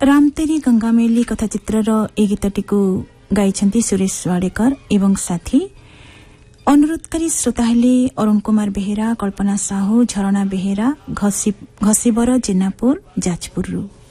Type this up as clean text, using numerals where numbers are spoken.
रामतेरी गंगामेली कथाचित्रर ए गीतटीकु गाइछन्ति सुरेश वाडेकर एवं साथी। अनुरोधकारी श्रोता हेले अरुण कुमार बेहेरा, कल्पना साहू, झरणा बेहेरा, घसीबर जेनापुर जाजपुररू।